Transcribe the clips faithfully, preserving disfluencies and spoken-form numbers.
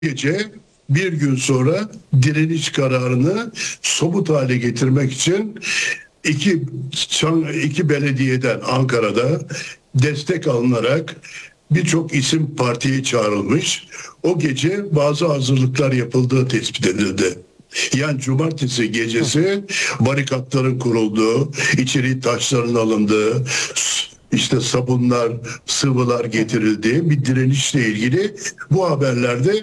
Gece bir gün sonra direniş kararını somut hale getirmek için iki, iki belediyeden Ankara'da destek alınarak birçok isim partiye çağrılmış. O gece bazı hazırlıklar yapıldığı tespit edildi. Yani cumartesi gecesi barikatların kurulduğu, içeri taşların alındığı, işte sabunlar, sıvılar getirildiği bir direnişle ilgili bu haberlerde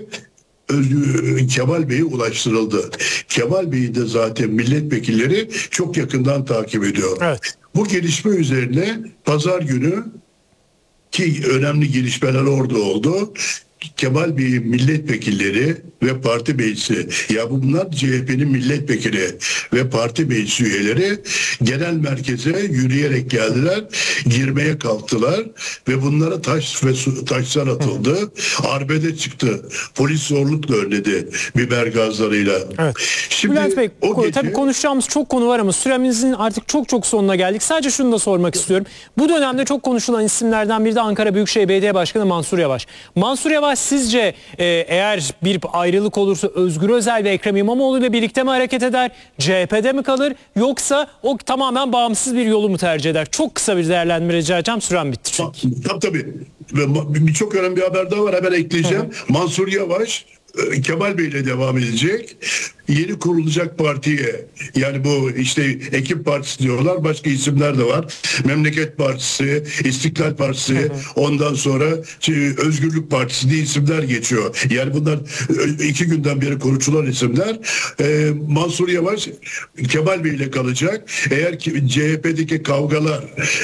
Kemal Bey'e ulaştırıldı. Kemal Bey'i de zaten milletvekilleri çok yakından takip ediyor. Evet. Bu gelişme üzerine pazar günü ki önemli gelişmeler orada oldu. Kemal Bey'in milletvekilleri ve parti meclisi, ya bunlar C H P'nin milletvekili ve parti meclis üyeleri genel merkeze yürüyerek geldiler, girmeye kalktılar ve bunlara taş ve su, taşlar atıldı. Arbede çıktı. Polis zorlukla önledi biber gazlarıyla. Evet. Şimdi Bülent Bey, o gece... tabii konuşacağımız çok konu var ama süremizin artık çok çok sonuna geldik. Sadece şunu da sormak istiyorum. Bu dönemde çok konuşulan isimlerden biri de Ankara Büyükşehir Belediye Başkanı Mansur Yavaş. Mansur Yavaş sizce e, eğer bir ayrılık olursa Özgür Özel ve Ekrem İmamoğlu ile birlikte mi hareket eder? C H P'de mi kalır? Yoksa o tamamen bağımsız bir yolu mu tercih eder? Çok kısa bir değerlendirme rica edeceğim. Süren bitti çünkü. Tabii tabii. Birçok önemli bir haber daha var. Hemen ekleyeceğim. Hı-hı. Mansur Yavaş Kemal Bey ile devam edecek. Yeni kurulacak partiye, yani bu işte Ekip Partisi diyorlar, başka isimler de var. Memleket Partisi, İstiklal Partisi, hı hı. ondan sonra Özgürlük Partisi diye isimler geçiyor. Yani bunlar iki günden beri konuşulan isimler. Ee, Mansur Yavaş Kemal Bey ile kalacak. Eğer ki C H P'deki kavgalar,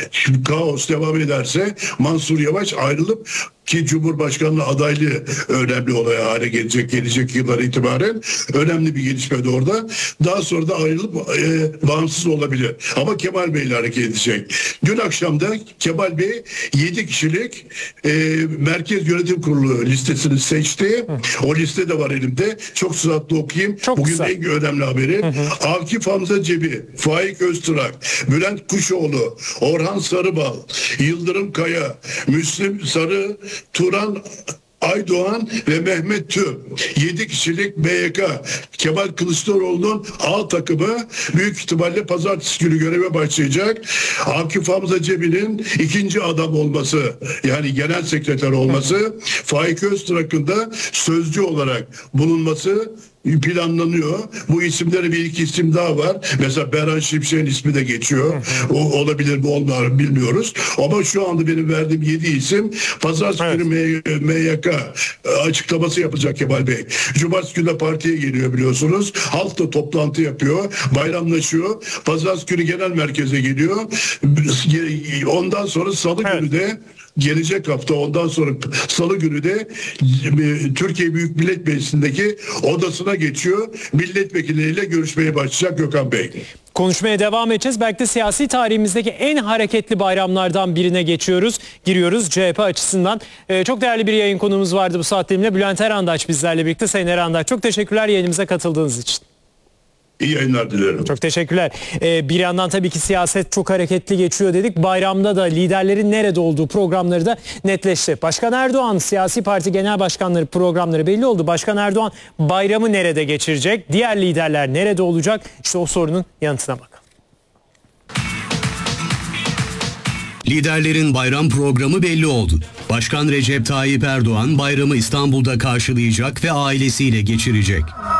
kaos devam ederse Mansur Yavaş ayrılıp, ki Cumhurbaşkanlığı adaylığı önemli olay hale gelecek gelecek yıllar itibaren, önemli bir gelişme de orada. Daha sonra da ayrılıp e, bağımsız olabilir. Ama Kemal Bey ile hareket edecek. Dün akşamda Kemal Bey yedi kişilik e, Merkez Yönetim Kurulu listesini seçti. Hı. O liste de var elimde. Çok sıratlı okuyayım. Çok Bugün kısa. En önemli haberi. Hı hı. Akif Hamza Cebi, Faik Öztürk, Bülent Kuşoğlu, Orhan Sarıbal, Yıldırım Kaya, Müslüm Sarı, Turan Aydoğan ve Mehmet Tü. yedi kişilik M Y K Kemal Kılıçdaroğlu'nun A takımı büyük ihtimalle pazartesi günü göreve başlayacak. Akif Hamza Cebi'nin ikinci adam olması, yani genel sekreter olması, Faik Öztürk'ün da sözcü olarak bulunması planlanıyor. Bu isimlere bir iki isim daha var. Mesela Berhan Şimşek'in ismi de geçiyor. O olabilir mi olmaz mı bilmiyoruz. Ama şu anda benim verdiğim yedi isim pazartesi evet. günü M Y K açıklaması yapacak Kemal Bey. Cumartesi günü partiye geliyor biliyorsunuz. Halk da toplantı yapıyor. Bayramlaşıyor. Pazartesi günü genel merkeze geliyor. Ondan sonra salı evet. günü de gelecek hafta, ondan sonra salı günü de Türkiye Büyük Millet Meclisi'ndeki odasına geçiyor. Milletvekilleriyle görüşmeye başlayacak Gökhan Bey. Konuşmaya devam edeceğiz. Belki de siyasi tarihimizdeki en hareketli bayramlardan birine geçiyoruz. Giriyoruz C H P açısından. Ee, çok değerli bir yayın konuğumuz vardı bu saat diliminde. Bülent Erandaç bizlerle birlikte. Sayın Erandaç, çok teşekkürler yayınımıza katıldığınız için. İyi yayınlar dilerim. Çok teşekkürler. Ee, bir yandan tabii ki siyaset çok hareketli geçiyor dedik. Bayramda da liderlerin nerede olduğu programları da netleşti. Başkan Erdoğan, siyasi parti genel başkanları programları belli oldu. Başkan Erdoğan bayramı nerede geçirecek? Diğer liderler nerede olacak? İşte o sorunun yanıtına bakalım. Liderlerin bayram programı belli oldu. Başkan Recep Tayyip Erdoğan bayramı İstanbul'da karşılayacak ve ailesiyle geçirecek.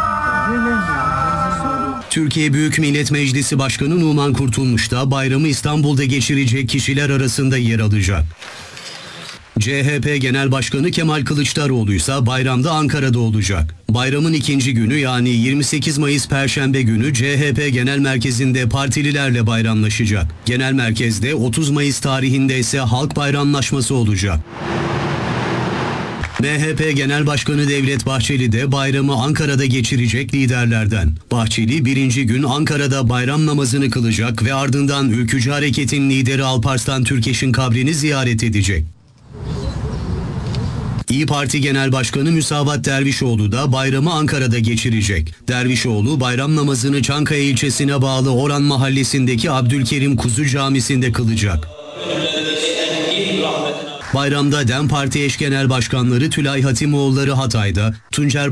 Türkiye Büyük Millet Meclisi Başkanı Numan Kurtulmuş da bayramı İstanbul'da geçirecek kişiler arasında yer alacak. C H P Genel Başkanı Kemal Kılıçdaroğlu ise bayramda Ankara'da olacak. Bayramın ikinci günü, yani yirmi sekiz Mayıs Perşembe günü C H P Genel Merkezi'nde partililerle bayramlaşacak. Genel Merkez'de otuz Mayıs tarihinde ise halk bayramlaşması olacak. M H P Genel Başkanı Devlet Bahçeli de bayramı Ankara'da geçirecek liderlerden. Bahçeli birinci gün Ankara'da bayram namazını kılacak ve ardından Ülkücü Hareket'in lideri Alparslan Türkeş'in kabrini ziyaret edecek. İYİ Parti Genel Başkanı Müsavat Dervişoğlu da bayramı Ankara'da geçirecek. Dervişoğlu bayram namazını Çankaya ilçesine bağlı Orhan Mahallesi'ndeki Abdülkerim Kuzu Camisi'nde kılacak. Bayramda DEM Parti eş genel başkanları Tülay Hatimoğulları Hatay'da, Tuncer